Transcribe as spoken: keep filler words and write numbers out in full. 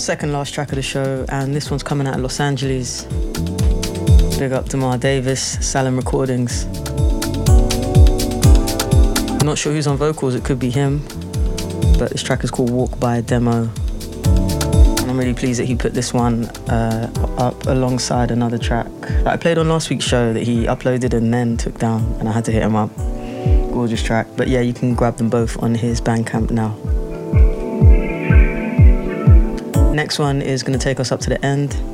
second last track of the show, and this one's coming out of Los Angeles. Big up to Mar Davis, Salem Recordings. I'm not sure who's on vocals, it could be him, but this track is called Walk By Demo. And I'm really pleased that he put this one uh, up alongside another track that I played on last week's show that he uploaded and then took down, and I had to hit him up. Gorgeous track. But yeah, you can grab them both on his Bandcamp now. Next one is going to take us up to the end.